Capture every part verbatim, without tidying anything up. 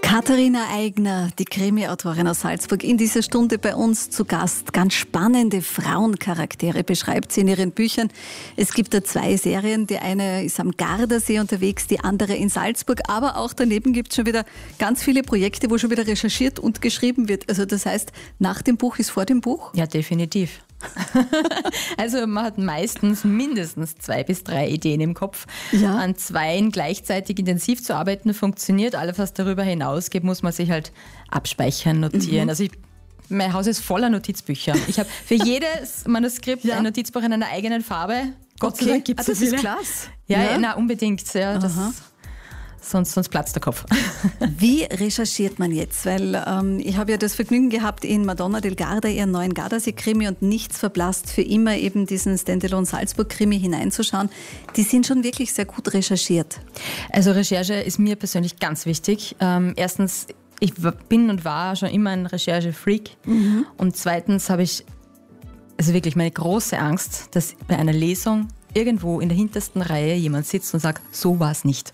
Katharina Eigner, die Krimi-Autorin aus Salzburg, in dieser Stunde bei uns zu Gast. Ganz spannende Frauencharaktere beschreibt sie in ihren Büchern. Es gibt da zwei Serien. Die eine ist am Gardasee unterwegs, die andere in Salzburg. Aber auch daneben gibt es schon wieder ganz viele Projekte, wo schon wieder recherchiert und geschrieben wird. Also das heißt, nach dem Buch ist vor dem Buch? Ja, definitiv. Also man hat meistens mindestens zwei bis drei Ideen im Kopf. Ja. An zweien gleichzeitig intensiv zu arbeiten funktioniert. Alles, was darüber hinausgeht, muss man sich halt abspeichern, notieren. Mhm. Also ich, mein Haus ist voller Notizbücher. Ich habe für jedes Manuskript ja. ein Notizbuch in einer eigenen Farbe. Gott okay. sei Dank gibt es ah, das so viele. Ist klasse. Ja, ja. ja na, unbedingt. Ja, das Sonst, sonst platzt der Kopf. Wie recherchiert man jetzt? Weil ähm, ich habe ja das Vergnügen gehabt, in Madonna del Garda, ihren neuen Gardasee-Krimi und Nichts verblasst für immer eben diesen Standalone-Salzburg-Krimi hineinzuschauen. Die sind schon wirklich sehr gut recherchiert. Also Recherche ist mir persönlich ganz wichtig. Ähm, erstens, ich bin und war schon immer ein Recherche-Freak. Mhm. Und zweitens habe ich also wirklich meine große Angst, dass bei einer Lesung irgendwo in der hintersten Reihe jemand sitzt und sagt, so war es nicht.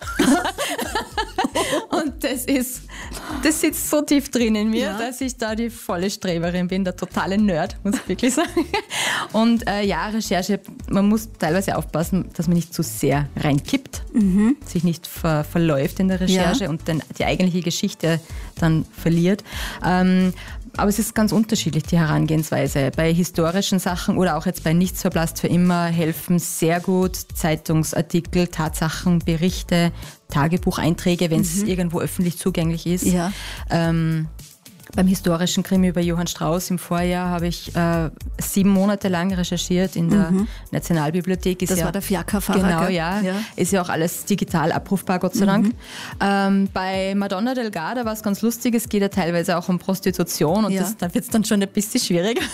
Und das ist, das sitzt so tief drin in mir, ja. dass ich da die volle Streberin bin, der totale Nerd, muss ich wirklich sagen. Und äh, ja, Recherche, man muss teilweise aufpassen, dass man nicht zu sehr reinkippt, mhm. sich nicht ver- verläuft in der Recherche ja. und dann die eigentliche Geschichte dann verliert. Ähm, Aber es ist ganz unterschiedlich, die Herangehensweise. Bei historischen Sachen oder auch jetzt bei Nichts verblasst für immer helfen sehr gut Zeitungsartikel, Tatsachen, Berichte, Tagebucheinträge, wenn es mhm. irgendwo öffentlich zugänglich ist. Ja. Ähm, beim historischen Krimi über Johann Strauss im Vorjahr habe ich äh, sieben Monate lang recherchiert in der mhm. Nationalbibliothek. Ist das ja, war der Fiakerfahrer. Genau, ja, ja. Ist ja auch alles digital abrufbar, Gott sei Dank. Mhm. Ähm, bei Madonna del Garda war es ganz lustig. Es geht ja teilweise auch um Prostitution und ja. das, da wird es dann schon ein bisschen schwieriger.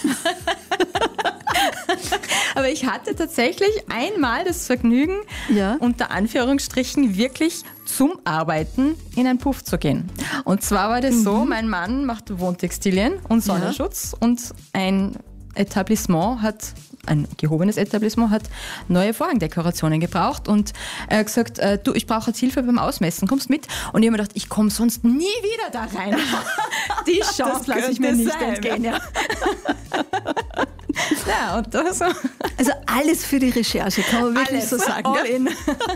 Aber ich hatte tatsächlich einmal das Vergnügen, ja. unter Anführungsstrichen wirklich zum Arbeiten in einen Puff zu gehen. Und zwar war das mhm. so, mein Mann macht Wohntextilien und Sonnenschutz ja. und ein Etablissement hat, ein gehobenes Etablissement hat neue Vorhangdekorationen gebraucht und er hat gesagt, äh, du, ich brauche jetzt Hilfe beim Ausmessen, kommst mit? Und ich habe mir gedacht, ich komme sonst nie wieder da rein. Die Chance lasse ich mir nicht sein, entgehen. Ja. Ja, und das so. Also alles für die Recherche, kann man wirklich alles, so sagen. All in.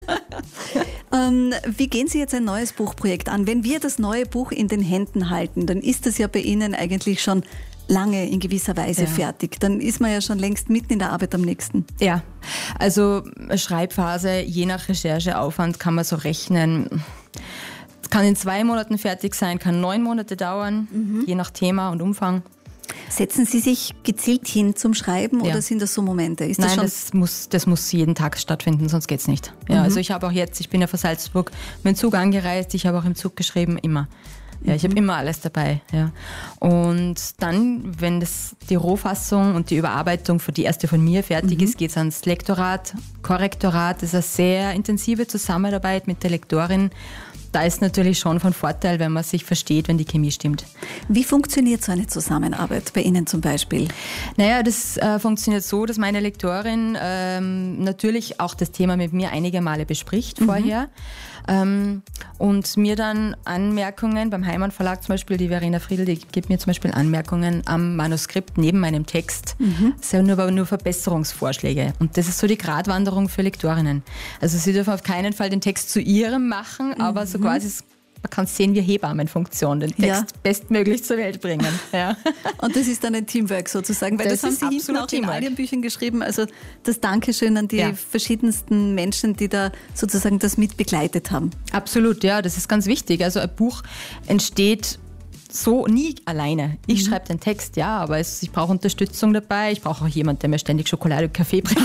ähm, wie gehen Sie jetzt ein neues Buchprojekt an? Wenn wir das neue Buch in den Händen halten, dann ist das ja bei Ihnen eigentlich schon lange in gewisser Weise ja. fertig. Dann ist man ja schon längst mitten in der Arbeit am nächsten. Ja, also Schreibphase, je nach Rechercheaufwand kann man so rechnen. Kann in zwei Monaten fertig sein, kann neun Monate dauern, mhm. je nach Thema und Umfang. Setzen Sie sich gezielt hin zum Schreiben ja. oder sind das so Momente? Ist das Nein, schon das muss, das muss jeden Tag stattfinden, sonst geht's nicht. Ja, mhm. Also ich habe auch jetzt, ich bin ja von Salzburg mit dem Zug angereist, ich habe auch im Zug geschrieben, immer. Ja, ich habe immer alles dabei. Ja. Und dann, wenn das, die Rohfassung und die Überarbeitung für die erste von mir fertig mhm. ist, geht es ans Lektorat, Korrektorat. Das ist eine sehr intensive Zusammenarbeit mit der Lektorin. Da ist natürlich schon von Vorteil, wenn man sich versteht, wenn die Chemie stimmt. Wie funktioniert so eine Zusammenarbeit bei Ihnen zum Beispiel? Naja, das äh, funktioniert so, dass meine Lektorin ähm, natürlich auch das Thema mit mir einige Male bespricht mhm. vorher ähm, und mir dann Anmerkungen, beim Heimann Verlag zum Beispiel, die Verena Friedl, die gibt mir zum Beispiel Anmerkungen am Manuskript neben meinem Text. Mhm. Das sind nur, nur Verbesserungsvorschläge. Und das ist so die Gratwanderung für Lektorinnen. Also sie dürfen auf keinen Fall den Text zu ihrem machen, mhm. aber so quasi, man kann sehen wie Hebammenfunktion, den Text ja. bestmöglich zur Welt bringen. Ja. Und das ist dann ein Teamwork sozusagen, weil das, das haben Sie hinten auch Teamwork. In all Ihren Büchern geschrieben, also das Dankeschön an die ja. verschiedensten Menschen, die da sozusagen das mit begleitet haben. Absolut, ja, das ist ganz wichtig. Also ein Buch entsteht so nie alleine. Ich mhm. schreibe den Text, ja, aber es, ich brauche Unterstützung dabei. Ich brauche auch jemanden, der mir ständig Schokolade und Kaffee bringt.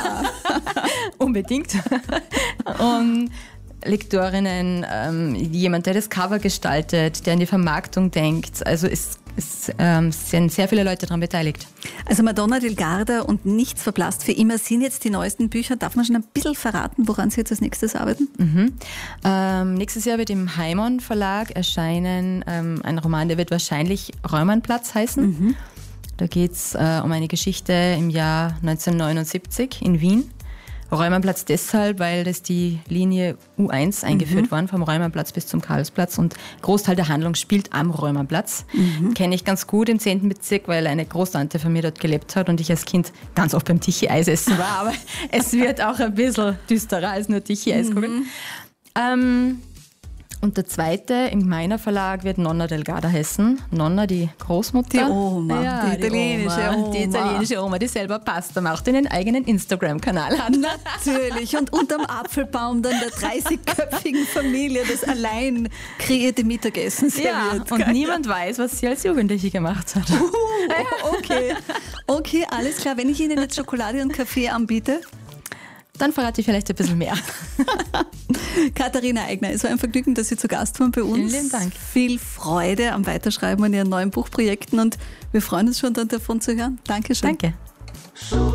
Unbedingt. Und Lektorinnen, ähm, jemand, der das Cover gestaltet, der an die Vermarktung denkt. Also es, es ähm, sind sehr viele Leute daran beteiligt. Also Madonna del Garda und Nichts verblasst für immer sind jetzt die neuesten Bücher. Darf man schon ein bisschen verraten, woran Sie jetzt als nächstes arbeiten? Mhm. Ähm, nächstes Jahr wird im Heimann Verlag erscheinen ähm, ein Roman, der wird wahrscheinlich Räumannplatz heißen. Mhm. Da geht es äh, um eine Geschichte im Jahr neunzehnhundertneunundsiebzig in Wien, Reumannplatz deshalb, weil das die Linie U eins eingeführt mhm. worden, vom Reumannplatz bis zum Karlsplatz und Großteil der Handlung spielt am Reumannplatz. Mhm. Kenne ich ganz gut im zehnten Bezirk, weil eine Großtante von mir dort gelebt hat und ich als Kind ganz oft beim Tichy-Eis essen war, aber es wird auch ein bisschen düsterer als nur Tichy-Eiskugeln. Mhm. Ähm, Und der zweite im meiner Verlag wird Nonna Delgada heißen. Nonna, die Großmutter. Die Oma, ja, die, italienische die Oma, Oma. Die italienische Oma, die selber Pasta macht und einen eigenen Instagram-Kanal hat. Natürlich. Und unterm Apfelbaum dann der dreißigköpfigen Familie das allein kreierte Mittagessen serviert. Ja, und Geil. Niemand weiß, was sie als Jugendliche gemacht hat. Uh, okay. Okay, alles klar. Wenn ich Ihnen jetzt Schokolade und Kaffee anbiete? Dann verrate ich vielleicht ein bisschen mehr. Katharina Eigner, es war ein Vergnügen, dass Sie zu Gast waren bei uns. Vielen lieben Dank. Viel Freude am Weiterschreiben an Ihren neuen Buchprojekten und wir freuen uns schon, dann davon zu hören. Dankeschön. Danke.